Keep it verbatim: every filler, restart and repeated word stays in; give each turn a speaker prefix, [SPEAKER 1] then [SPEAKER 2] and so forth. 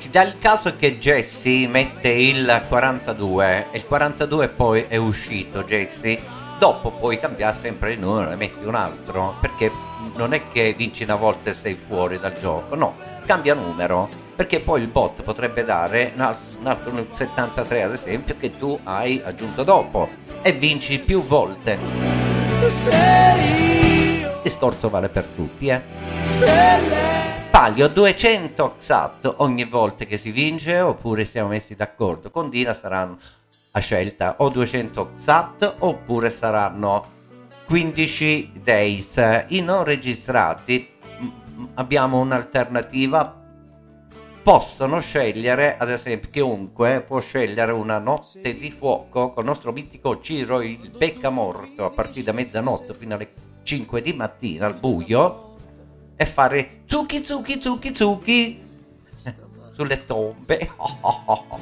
[SPEAKER 1] Si dà il caso che Jesse mette il quarantadue e il quarantadue poi è uscito Jesse, dopo puoi cambiare sempre il numero e metti un altro, perché non è che vinci una volta e sei fuori dal gioco, no, cambia numero, perché poi il bot potrebbe dare un altro settantatré ad esempio che tu hai aggiunto dopo e vinci più volte. Il discorso vale per tutti, eh. Palio duecento X A T ogni volta che si vince, oppure siamo messi d'accordo con Dina, saranno a scelta o duecento X A T oppure saranno quindici days. I non registrati abbiamo un'alternativa, possono scegliere, ad esempio chiunque può scegliere una notte di fuoco con il nostro mitico Ciro il Beccamorto a partire da mezzanotte fino alle cinque di mattina al buio e fare zucchi zucchi zucchi zucchi sulle tombe.